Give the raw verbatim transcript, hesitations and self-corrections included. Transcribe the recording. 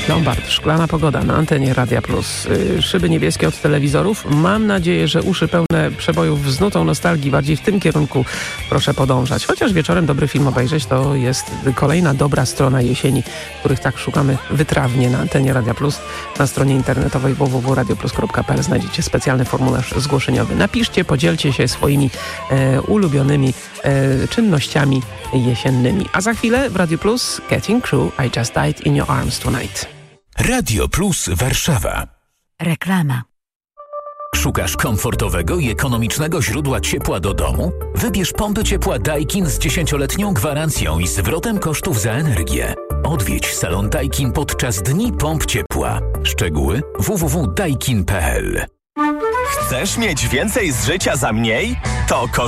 Lombard, Szklana Pogoda na antenie Radia Plus. Szyby niebieskie od telewizorów. Mam nadzieję, że uszy pełne przebojów z nutą nostalgii bardziej w tym kierunku proszę podążać. Chociaż wieczorem dobry film obejrzeć to jest kolejna dobra strona jesieni, których tak szukamy wytrawnie na antenie Radia Plus. Na stronie internetowej w w w kropka radioplus kropka p l znajdziecie specjalny formularz zgłoszeniowy. Napiszcie, podzielcie się swoimi e, ulubionymi e, czynnościami jesiennymi. A za chwilę w Radio Plus Getting Crew, I Just Died in Your Arms Tonight. Radio Plus Warszawa. Reklama. Szukasz komfortowego i ekonomicznego źródła ciepła do domu? Wybierz pompy ciepła Daikin z dziesięcioletnią gwarancją i zwrotem kosztów za energię. Odwiedź salon Daikin podczas Dni Pomp Ciepła. Szczegóły w w w kropka daikin kropka p l. Chcesz mieć więcej z życia za mniej? To korzystaj